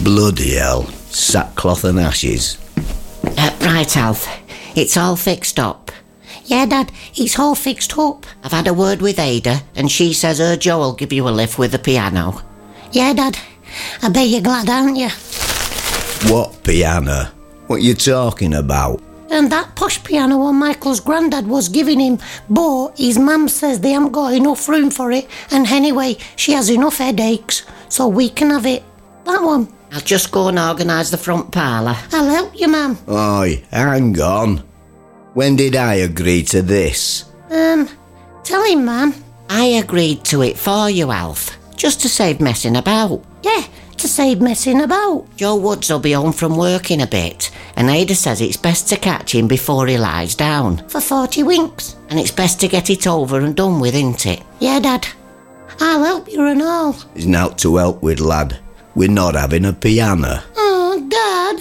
Bloody hell. Sackcloth and ashes. Right, Alf. It's all fixed up. Yeah, Dad, it's all fixed up. I've had a word with Ada, and she says her Joe will give you a lift with the piano. Yeah, Dad. I bet you're glad, aren't you? What piano? What you talking about? And that posh piano what Michael's granddad was giving him, but his mum says they haven't got enough room for it, and anyway, she has enough headaches, so we can have it. That one. I'll just go and organise the front parlour. I'll help you, Mum. Oi, hang on. When did I agree to this? Tell him, Mum. I agreed to it for you, Alf, just to save messing about. Yeah, to save messing about. Joe Woods will be home from work in a bit, and Ada says it's best to catch him before he lies down. For 40 winks. And it's best to get it over and done with, isn't it? Yeah, Dad. I'll help you and all. There's naught to help with, lad. We're not having a piano. Oh, Dad.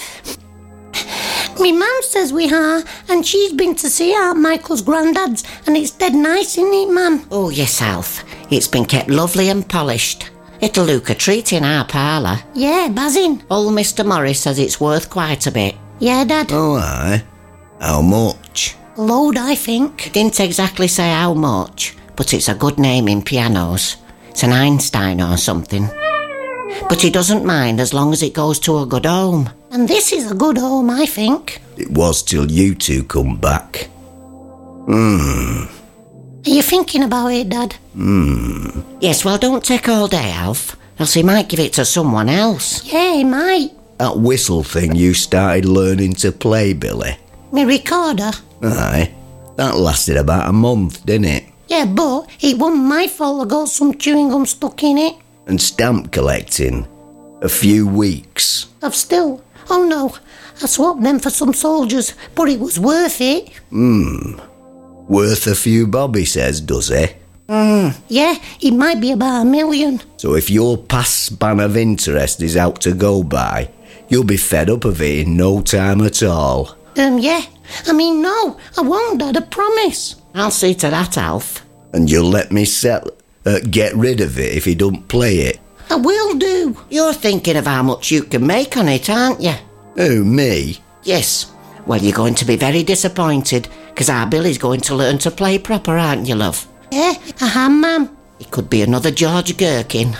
Me mum says we are, and she's been to see Aunt Michael's granddad's, and it's dead nice, isn't it, Mum? Oh, yes, Alf. It's been kept lovely and polished. It'll look a treat in our parlour. Yeah, buzzing. Old Mr. Morris says it's worth quite a bit. Yeah, Dad. Oh, aye. How much? A load, I think. He didn't exactly say how much, but it's a good name in pianos. It's an Einstein or something. But he doesn't mind as long as it goes to a good home. And this is a good home, I think. It was till you two come back. Are you thinking about it, Dad? Yes, well, don't take all day, Alf, else he might give it to someone else. Yeah, he might. That whistle thing you started learning to play, Billy. Me recorder? Aye. That lasted about a month, didn't it? Yeah, but it wasn't my fault I got some chewing gum stuck in it. And stamp collecting. A few weeks. I've still... Oh no, I swapped them for some soldiers, but it was worth it. Worth a few bob, he says, does he? Yeah, it might be about $1 million. So if your past span of interest is out to go by, you'll be fed up of it in no time at all. Yeah. I mean, no, I won't, Dad, I promise. I'll see to that, Alf. And you'll let me get rid of it if you don't play it. I will do. You're thinking of how much you can make on it, aren't you? Who, me? Yes. Well, you're going to be very disappointed, because our Billy's going to learn to play proper, aren't you, love? Yeah, I am, Mum. It could be another George Gherkin.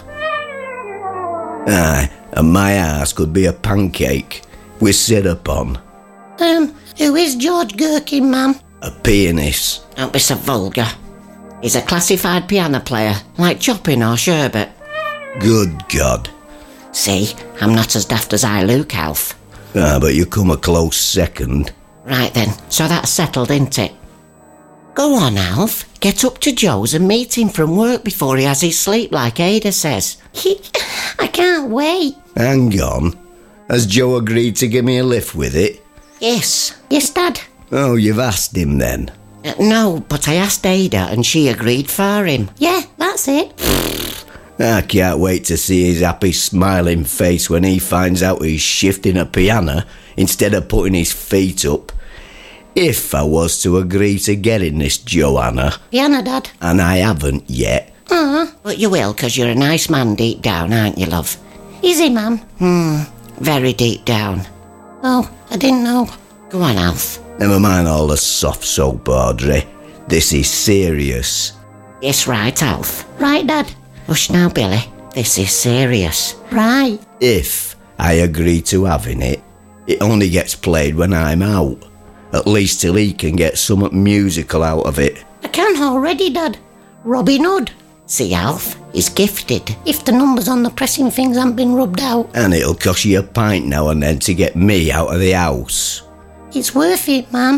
Aye, and my arse could be a pancake with syrup on. Who is George Gherkin, Mum? A pianist. Don't be so vulgar. He's a classified piano player, like Chopin or Sherbet. Good God. See, I'm not as daft as I look, Alf. But you come a close second. Right then, so that's settled, isn't it? Go on, Alf. Get up to Joe's and meet him from work before he has his sleep, like Ada says. I can't wait. Hang on. Has Joe agreed to give me a lift with it? Yes. Yes, Dad. Oh, you've asked him then? No, but I asked Ada and she agreed for him. Yeah, that's it. I can't wait to see his happy smiling face when he finds out he's shifting a piano instead of putting his feet up. If I was to agree to getting this Joanna, Piano, Dad. and I haven't yet. But you will, 'cause you're a nice man deep down, aren't you, love? Is he, Mum? Very deep down. Oh, I didn't know. Go on, Alf. Never mind all the soft soap, Audrey. This is serious. Yes, right, Alf. Right, Dad. Hush now, Billy. This is serious. Right. If I agree to having it, it only gets played when I'm out. At least till he can get something musical out of it. I can already, Dad. Robin Hood. See, Alf, he's gifted. If the numbers on the pressing things haven't been rubbed out. And it'll cost you a pint now and then to get me out of the house. It's worth it, Mum.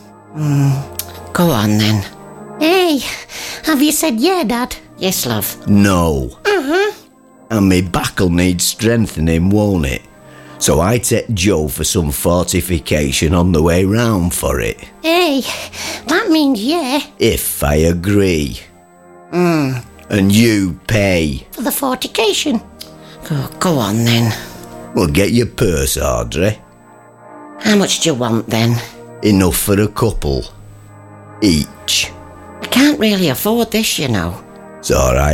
Go on, then. Hey, have you said yeah, Dad? Yes, love. No. And me back'll need strengthening, won't it? So I take Joe for some fortification on the way round for it. Hey, that means yeah. If I agree. And you pay. For the fortification. Go on, then. Well, get your purse, Audrey. How much do you want, then? Enough for a couple. Each. I can't really afford this, you know. It's all right.